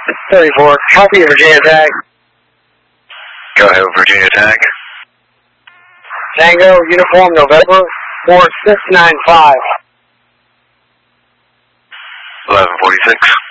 34. Copy, Virginia Tag. Go ahead, Virginia Tag. Tango, Uniform, November 4695. 1146.